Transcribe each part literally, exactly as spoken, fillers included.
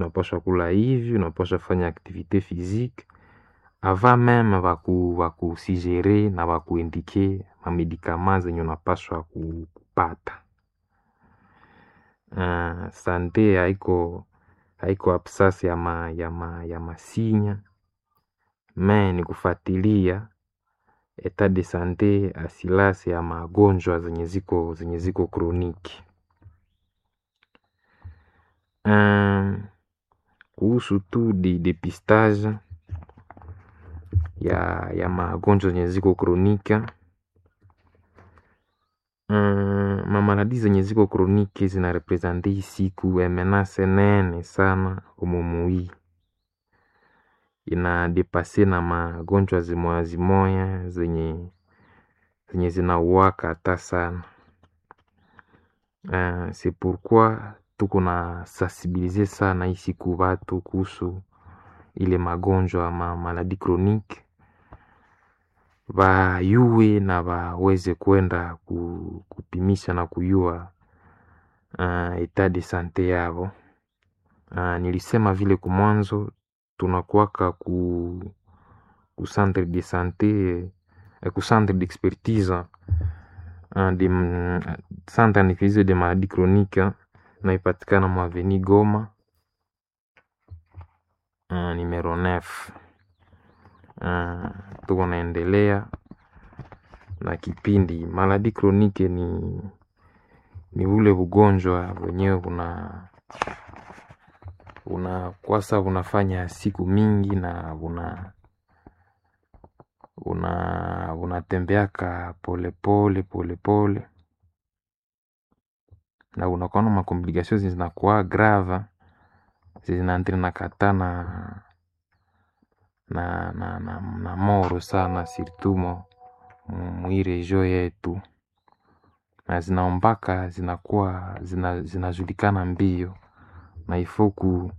unapaswa kula hivi, unapaswa fanya activité physique avant même baku bakusigere na bakuindike mamedikama zenye unapaswa kupata. Uh, sante haiko haiko absence ya ma, ya ma, ya masinya me ni kufuatilia etat de sante asilasi ya magonjwa zenye ziko zenye ziko kroniki. Um, kuhusu tu di depistage ya ya magonjwa zenye ziko kronika, um, mamaladi zenye ziko kroniki zina represente hii siku menace nene sana umumui. Ina depase na magonjwa zimoya zimoya zenye zenye zinauwaka hata sana. Uh, c'est pourquoi tuko na sensibiliser sana hii siku watu kuhusu ile magonjwa ma maladi kroniki, bayue na baweze kwenda kupimisha na kuyua uh, etat de sante yao. Uh, nilisema vile kumwanzo tunakuwaka ku ku centre de santé eh, ku centre d'expertise uh, de uh, centre analyse de maladie chronique na ipatikana mwa Avenue Goma uh, numero neuf. Uh, tuko naendelea na kipindi. Maladie chronique ni ni ule ugonjwa wenyewe una una kwasa unafanya siku mingi na una una unatembeaka pole pole pole pole na unakuwa na makomplikations zinakuwa grave zinaendelea na katana na na na, na moro sana surtout mo mwi region yetu, na zinaombaka zinakuwa zina, zinajulikana mbio na ifo ku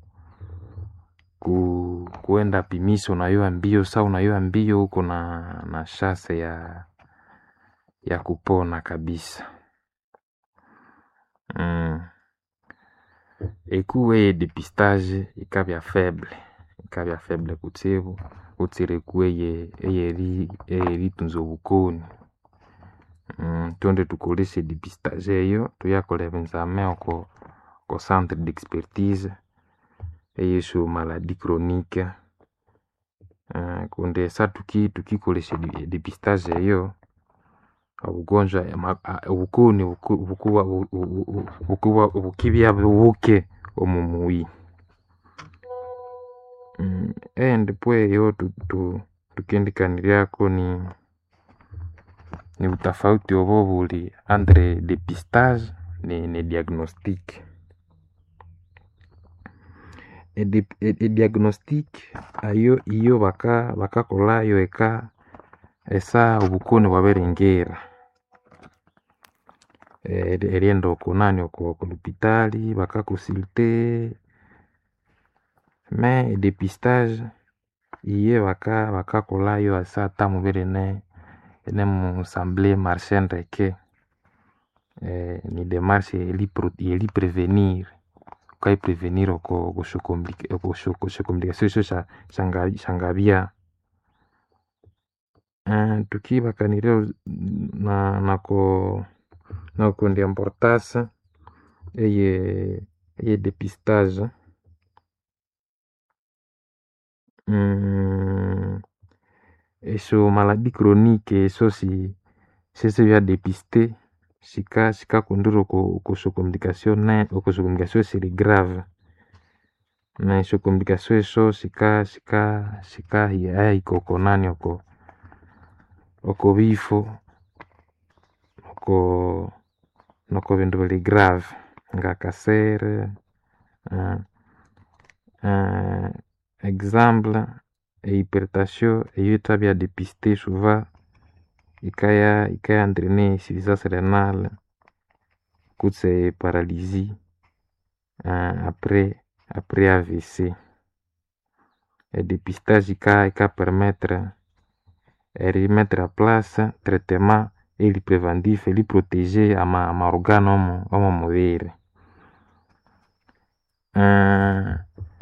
ku kuenda pimisho na hiyo mbio. Sasa unaiwa mbio huko na na chance ya ya kupona kabisa. Mm. Ekuwe depistage ikabya faible ikabya faible kutsibu utire kuye eyeri eyeri tunzo bukoni. Mm, tuende tukoleshe depistage yo tuyakole benzame oko ko centre d'expertise eyesu maladie chronique. Uh, kunde sa tuki tukikoleshe depistage yo ugonjwa ubukoni bukuba bukuba bukibya buke omumui. Mm, and pwe yo tu, tu tukendikaniriako ni ni utafauti obo buli entre depistage ni, ni diagnostic. E, e, e diagnostic ayo iyo baka bakakola yo eka esa ubukoni bwaberengera e, eriendo kunani oko l'hôpital bakakonsulte. Mais depistage iye baka bakakola yo asa tamubere ne ene musamble marchande ke eh, ni démarche eli eli prévenir kai prévenir oko oko compliqué oko oko complication ça sanga sangabia. Uh, tukiba kanireo na nako nako ndi importance eye eye depistage. Mm, eso maladie chronique eso si sese vya dépister sika sika kunduro ko ko so complication ne ko so complication c'est grave na so complication eso sika sika sika ya iko konani oko oko bifo oko noko bintu bili grave nga kasere. Uh, uh, exemple hypertension eyo tabia dépister souvent ikaya ikaya entraîner insuffisance rénale kutse paralysie uh, après après A V C. Et dépistage ika ika permettre et remettre à place traitement et le préventif et le protéger ama ama organe omo omo mubiri. Uh,